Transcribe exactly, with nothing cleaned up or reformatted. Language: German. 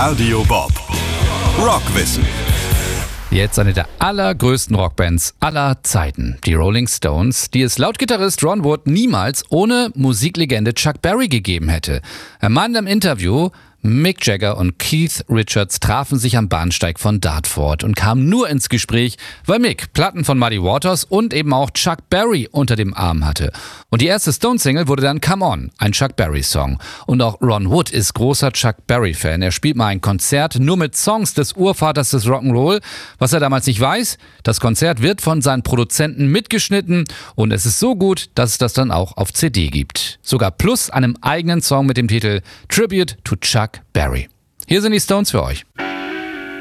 Radio Bob. Rockwissen. Jetzt eine der allergrößten Rockbands aller Zeiten, die Rolling Stones, die es laut Gitarrist Ron Wood niemals ohne Musiklegende Chuck Berry gegeben hätte. Er meinte im Interview, Mick Jagger und Keith Richards trafen sich am Bahnsteig von Dartford und kamen nur ins Gespräch, weil Mick Platten von Muddy Waters und eben auch Chuck Berry unter dem Arm hatte. Und die erste Stones-Single wurde dann Come On, ein Chuck Berry-Song. Und auch Ron Wood ist großer Chuck Berry-Fan. Er spielt mal ein Konzert nur mit Songs des Urvaters des Rock'n'Roll. Was er damals nicht weiß, das Konzert wird von seinen Produzenten mitgeschnitten und es ist so gut, dass es das dann auch auf C D gibt. Sogar plus einem eigenen Song mit dem Titel Tribute to Chuck Berry. Hier sind die Stones für euch.